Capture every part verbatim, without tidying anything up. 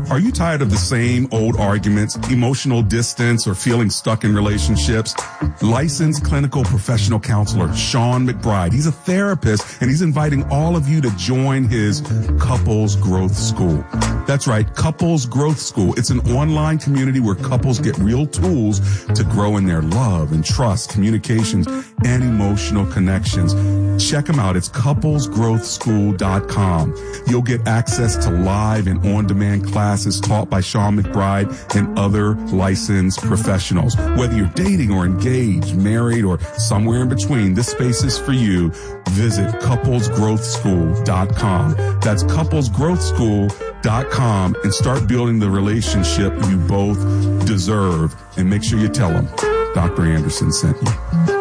Are you tired of the same old arguments, emotional distance, or feeling stuck in relationships? Licensed clinical professional counselor Sean McBride, he's a therapist, and he's inviting all of you to join his Couples Growth School. That's right, Couples Growth School. It's an online community where couples get real tools to grow in their love and trust, communications, and emotional connections. Check them out. It's couples growth school dot com. You'll get access to live and on-demand classes taught by Sean McBride and other licensed professionals. Whether you're dating or engaged, married, or somewhere in between, this space is for you. Visit couples growth school dot com. That's couples growth school dot com and start building the relationship you both deserve. And make sure you tell them Doctor Anderson sent you.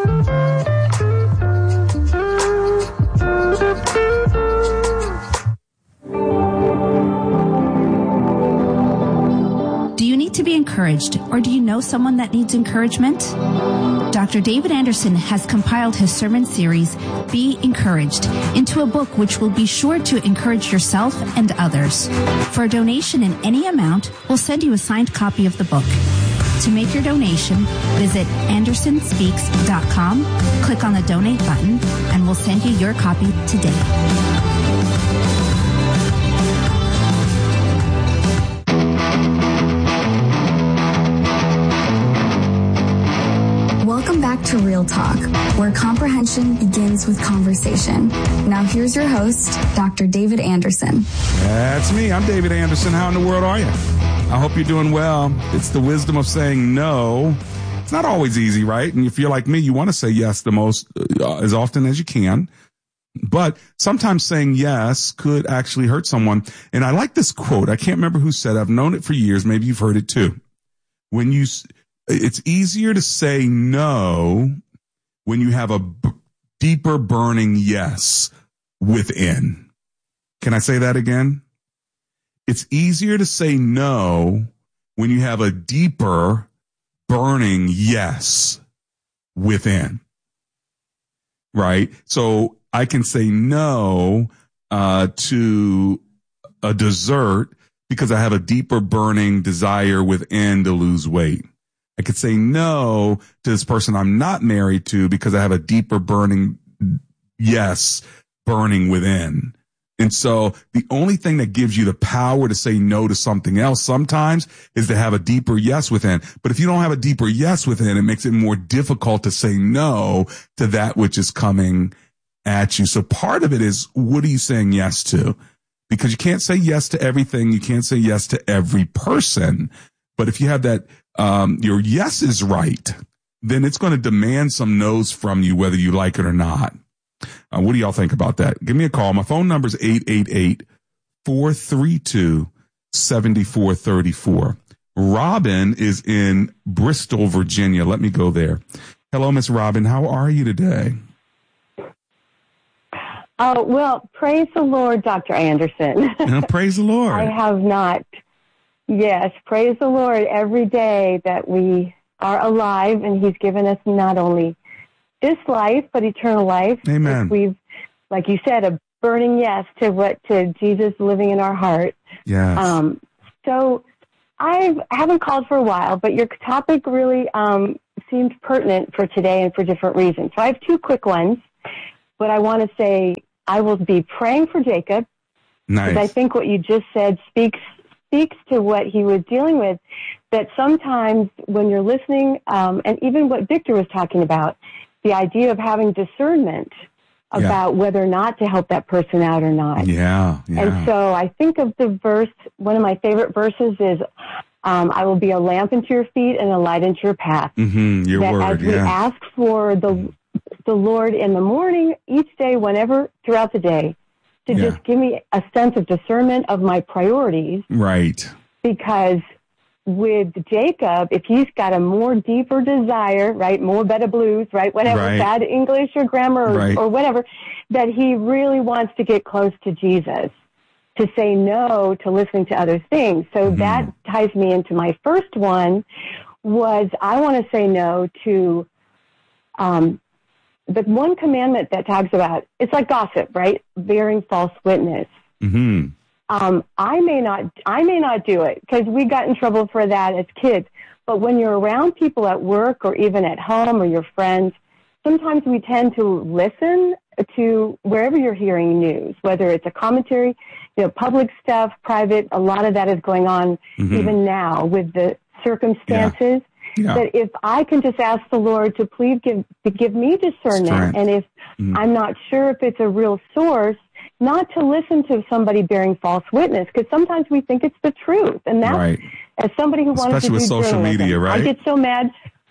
To be encouraged, or do you know someone that needs encouragement? Doctor David Anderson has compiled his sermon series, Be Encouraged, into a book which will be sure to encourage yourself and others. For a donation in any amount, we'll send you a signed copy of the book. To make your donation, visit anderson speaks dot com, click on the donate button, and we'll send you your copy today. Welcome back to Real Talk, where comprehension begins with conversation. Now here's your host, Doctor David Anderson. That's me. I'm David Anderson. How in the world are you? I hope you're doing well. It's the wisdom of saying no. It's not always easy, right? And if you're like me, you want to say yes the most, uh, as often as you can. But sometimes saying yes could actually hurt someone. And I like this quote. I can't remember who said it. I've known it for years. Maybe you've heard it too. When you... It's easier to say no when you have a b- deeper burning yes within. Can I say that again? It's easier to say no when you have a deeper burning yes within. Right? So I can say no uh, to a dessert because I have a deeper burning desire within to lose weight. I could say no to this person I'm not married to because I have a deeper burning yes burning within. And so the only thing that gives you the power to say no to something else sometimes is to have a deeper yes within. But if you don't have a deeper yes within, it makes it more difficult to say no to that which is coming at you. So part of it is, what are you saying yes to? Because you can't say yes to everything. You can't say yes to every person. But if you have that, um, your yes is right, then it's going to demand some no's from you, whether you like it or not. Uh, what do y'all think about that? Give me a call. My phone number is eight eight eight, four three two, seven four three four. Robin is in Bristol, Virginia. Let me go there. Hello, Miss Robin. How are you today? Oh, well, praise the Lord, Doctor Anderson. Uh, praise the Lord. I have not. Yes, praise the Lord every day that we are alive, and He's given us not only this life, but eternal life. Amen. If we've, like you said, a burning yes to what to Jesus living in our heart. Yes. Um, so I've, I haven't called for a while, but your topic really um, seems pertinent for today and for different reasons. So I have two quick ones, but I want to say I will be praying for Jacob. Nice. Because I think what you just said speaks speaks to what he was dealing with, that sometimes when you're listening, um, and even what Victor was talking about, the idea of having discernment about yeah. whether or not to help that person out or not. Yeah, yeah. And so I think of the verse, one of my favorite verses is, um, I will be a lamp into your feet and a light into your path. Mm-hmm, your that word, as we yeah. ask for the the Lord in the morning, each day, whenever, throughout the day, to yeah. just give me a sense of discernment of my priorities. Right. Because with Jacob, if he's got a more deeper desire, right, more better blues, right, whatever, right. bad English or grammar or, right. or whatever, that he really wants to get close to Jesus, to say no to listening to other things. So mm-hmm. that ties me into my first one was I want to say no to um, the one commandment that talks about, it's like gossip, right? Bearing false witness. Mm-hmm. Um, I may not, I may not do it because we got in trouble for that as kids. But when you're around people at work or even at home or your friends, sometimes we tend to listen to wherever you're hearing news, whether it's a commentary, you know, public stuff, private. A lot of that is going on mm-hmm. even now with the circumstances. Yeah. Yeah. That if I can just ask the Lord to please give to give me discernment, Strength. and if mm-hmm. I'm not sure if it's a real source, not to listen to somebody bearing false witness, because sometimes we think it's the truth, and that's right. as somebody who Especially wanted to with do social journalism, media, right? I get so mad.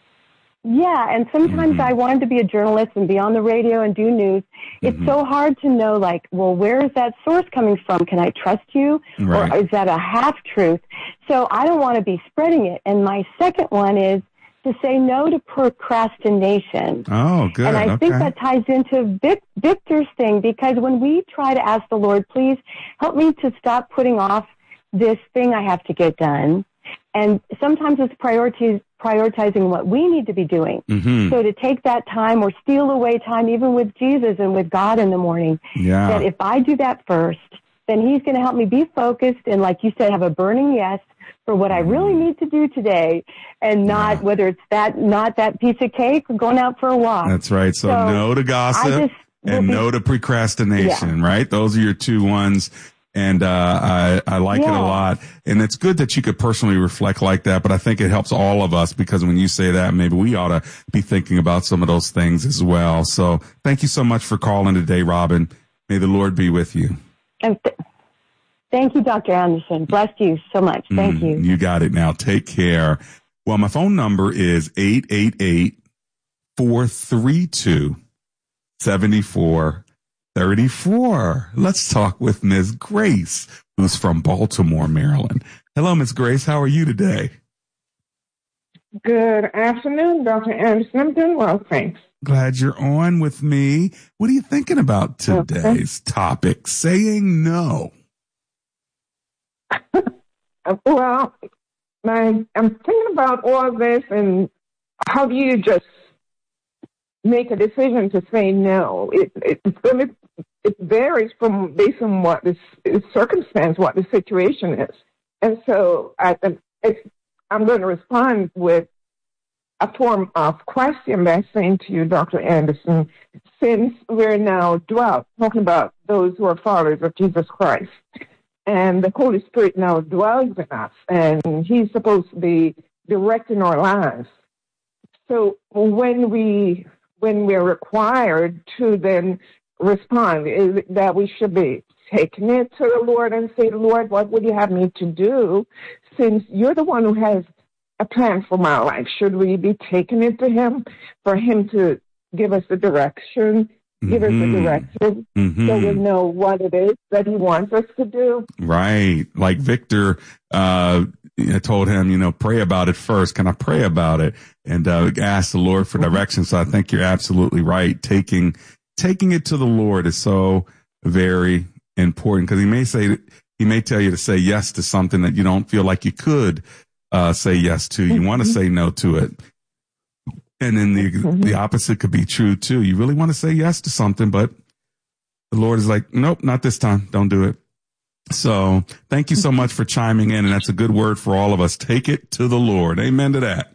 Yeah, and sometimes mm-hmm. I wanted to be a journalist and be on the radio and do news. It's mm-hmm. so hard to know, like, well, where is that source coming from? Can I trust you? Right. Or is that a half-truth? So I don't want to be spreading it. And my second one is to say no to procrastination. Oh, good. And I okay. think that ties into Vic, Victor's thing, because when we try to ask the Lord, please help me to stop putting off this thing I have to get done. And sometimes it's priorities, prioritizing what we need to be doing. Mm-hmm. So to take that time or steal away time, even with Jesus and with God in the morning, yeah. that if I do that first, then he's going to help me be focused and, like you said, have a burning yes for what I really need to do today, and not yeah. whether it's that, not that piece of cake or going out for a walk. That's right. So, so no to gossip and be, no to procrastination, yeah. right? Those are your two ones. And, uh, I, I like yeah. it a lot. And it's good that you could personally reflect like that, but I think it helps all of us, because when you say that, maybe we ought to be thinking about some of those things as well. So thank you so much for calling today, Robin. May the Lord be with you. And th- thank you, Doctor Anderson. Bless you so much. Thank mm, you. You got it now. Take care. Well, my phone number is eight eight eight, four three two, seven four thirty-four. Let's talk with Miz Grace, who's from Baltimore, Maryland. Hello, Miz Grace. How are you today? Good afternoon, Doctor Anderson. I'm doing well, thanks. Glad you're on with me. What are you thinking about today's okay. topic? Saying no. Well, my, I'm thinking about all this, and how do you just make a decision to say no? It, it, it's going to It varies from based on what the circumstance, what the situation is. And so I, it's, I'm going to respond with a form of question by saying to you, Doctor Anderson, since we're now dwelt, talking about those who are followers of Jesus Christ, and the Holy Spirit now dwells in us, and he's supposed to be directing our lives. So when we when we're required to then respond, is that we should be taking it to the Lord and say, Lord, what would you have me to do? Since you're the one who has a plan for my life, should we be taking it to him for him to give us the direction, give mm-hmm. us the direction mm-hmm. so we know what it is that he wants us to do? Right. Like Victor uh, told him, you know, pray about it first. Can I pray about it? And uh, ask the Lord for direction. So I think you're absolutely right. Taking Taking it to the Lord is so very important, because he may say, he may tell you to say yes to something that you don't feel like you could uh, say yes to. You want to say no to it. And then the, the opposite could be true too. You really want to say yes to something, but the Lord is like, nope, not this time. Don't do it. So thank you so much for chiming in. And that's a good word for all of us. Take it to the Lord. Amen to that.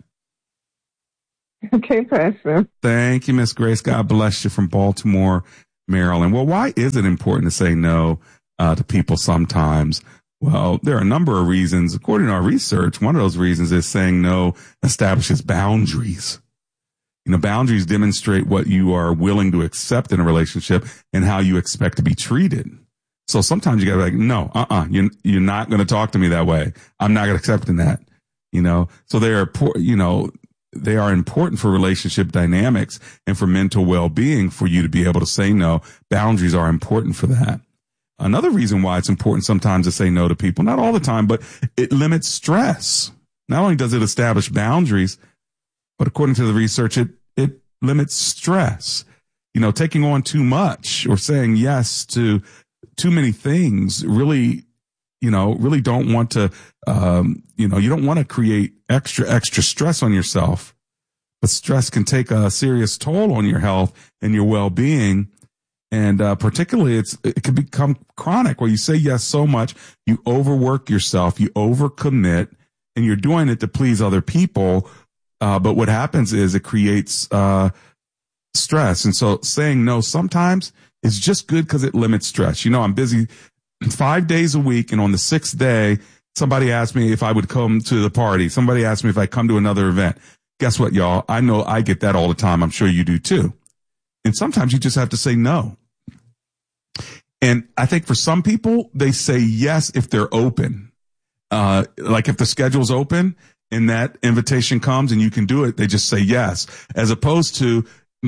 Okay, Pastor. Thank you, Miss Grace. God bless you, from Baltimore, Maryland. Well, why is it important to say no uh, to people sometimes? Well, there are a number of reasons. According to our research, one of those reasons is saying no establishes boundaries. You know, boundaries demonstrate what you are willing to accept in a relationship and how you expect to be treated. So sometimes you got to be like, no, uh-uh, you're, you're not going to talk to me that way. I'm not accepting that, you know. So they are, you know, they are important for relationship dynamics and for mental well-being, for you to be able to say no. Boundaries are important for that. Another reason why it's important sometimes to say no to people, not all the time, but it limits stress. Not only does it establish boundaries, but according to the research, it, it limits stress. You know, taking on too much or saying yes to too many things really, you know, really don't want to, um, you know, you don't want to create extra, extra stress on yourself, but stress can take a serious toll on your health and your well-being. And, uh, particularly it's, it can become chronic where you say yes so much, you overwork yourself, you overcommit, and you're doing it to please other people. Uh, but what happens is it creates, uh, stress. And so saying no sometimes is just good because it limits stress. You know, I'm busy five days a week, and on the sixth day, somebody asked me if I would come to the party. Somebody asked me if I come to another event. Guess what, y'all? I know I get that all the time. I'm sure you do too. And sometimes you just have to say no. And I think for some people, they say yes if they're open. Uh, like if the schedule's open and that invitation comes and you can do it, they just say yes. As opposed to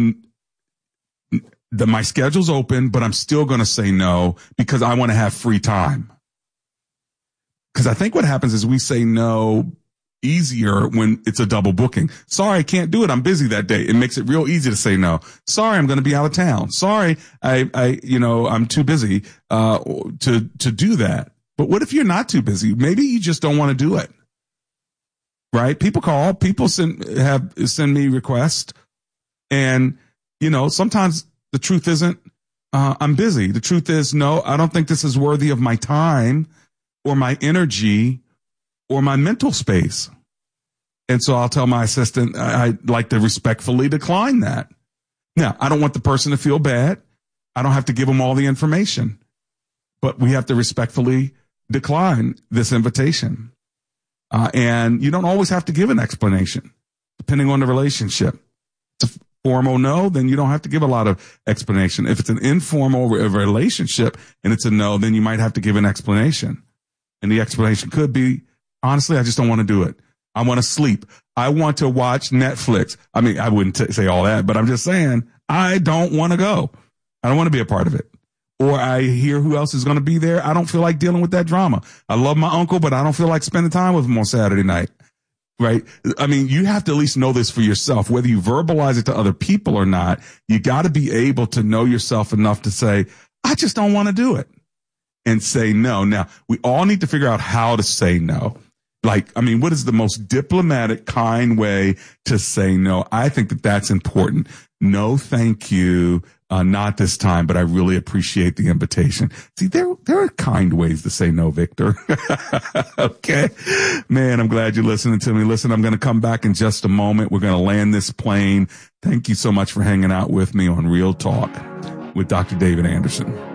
the, my schedule's open, but I'm still going to say no because I want to have free time. Because I think what happens is we say no easier when it's a double booking. Sorry, I can't do it. I'm busy that day. It makes it real easy to say no. Sorry, I'm going to be out of town. Sorry, I, I, you know, I'm too busy, uh, to, to do that. But what if you're not too busy? Maybe you just don't want to do it. Right? People call, people send, have, send me requests. And, you know, sometimes the truth isn't, uh, I'm busy. The truth is, no, I don't think this is worthy of my time or my energy or my mental space. And so I'll tell my assistant, I, I'd like to respectfully decline that. Now, I don't want the person to feel bad. I don't have to give them all the information, but we have to respectfully decline this invitation. Uh, and you don't always have to give an explanation, depending on the relationship. If it's a formal no, then you don't have to give a lot of explanation. If it's an informal re- relationship and it's a no, then you might have to give an explanation. And the explanation could be, honestly, I just don't want to do it. I want to sleep. I want to watch Netflix. I mean, I wouldn't t- say all that, but I'm just saying, I don't want to go. I don't want to be a part of it. Or I hear who else is going to be there. I don't feel like dealing with that drama. I love my uncle, but I don't feel like spending time with him on Saturday night. Right? I mean, you have to at least know this for yourself, whether you verbalize it to other people or not. You got to be able to know yourself enough to say, I just don't want to do it. And say no. Now, we all need to figure out how to say no. Like, I mean, what is the most diplomatic, kind way to say no? I think that that's important. No, thank you. Uh, not this time, but I really appreciate the invitation. See, there, there are kind ways to say no, Victor. Okay. Man, I'm glad you're listening to me. Listen, I'm going to come back in just a moment. We're going to land this plane. Thank you so much for hanging out with me on Real Talk with Doctor David Anderson.